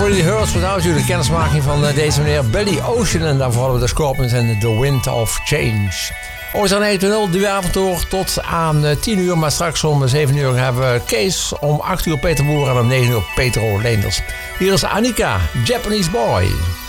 Really Hurts Without You. De kennismaking van deze meneer Billy Ocean. En daarvoor hadden we de Scorpions en The Wind of Change. Ooit aan 1.0, duuravontuur tot aan 10 uur. Maar straks om 7 uur hebben we Kees. Om 8 uur Peter Boer en om 9 uur Petro Leenders. Hier is Annika, Japanese Boy.